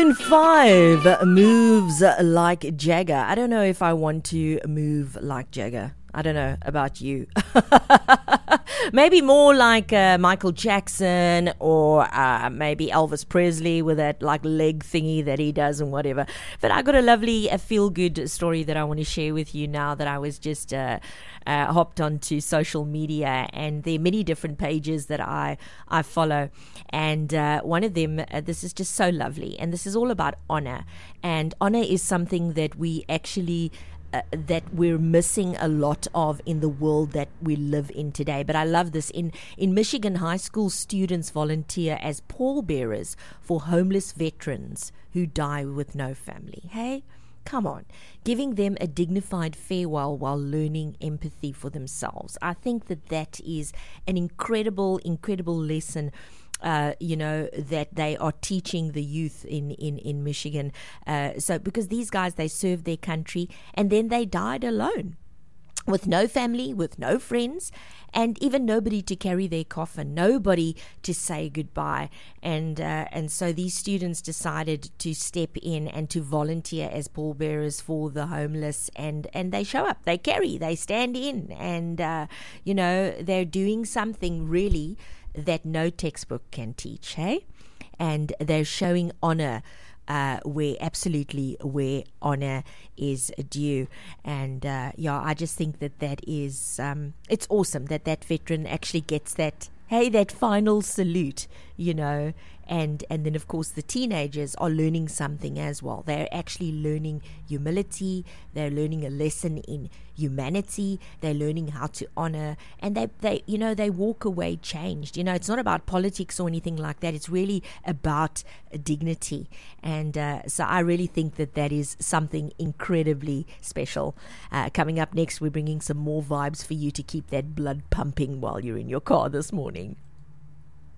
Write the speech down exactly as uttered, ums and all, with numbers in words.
Maroon five moves like Jagger. I don't know if I want to move like Jagger. I don't know about you. Maybe more like uh, Michael Jackson or uh, maybe Elvis Presley with that like leg thingy that he does and whatever. But I got a lovely a feel-good story that I want to share with you now that I was just uh, uh, hopped onto social media, and there are many different pages that I, I follow. And uh, one of them, uh, this is just so lovely. And this is all about honor. And honor is something that we actually... Uh, that we're missing a lot of in the world that we live in today. But I love this. In, in Michigan, high school students volunteer as pallbearers for homeless veterans who die with no family. Hey, come on. Giving them a dignified farewell while learning empathy for themselves. I think that that is an incredible, incredible lesson Uh, you know, that they are teaching the youth in, in, in Michigan. Uh, so because these guys, they served their country and then they died alone with no family, with no friends, and even nobody to carry their coffin, nobody to say goodbye. And uh, and so these students decided to step in and to volunteer as pallbearers for the homeless, and, and they show up, they carry, they stand in, and, uh, you know, they're doing something really that no textbook can teach, hey? And they're showing honor uh, where absolutely where honor is due. And uh, yeah, I just think that that is, um, it's awesome that that veteran actually gets that, hey, that final salute, you know. And and then, of course, the teenagers are learning something as well. They're actually learning humility. They're learning a lesson in humanity. They're learning how to honor. And they, they, you know, they walk away changed. You know, it's not about politics or anything like that. It's really about dignity. And uh, so I really think that that is something incredibly special. Uh, coming up next, we're bringing some more vibes for you to keep that blood pumping while you're in your car this morning.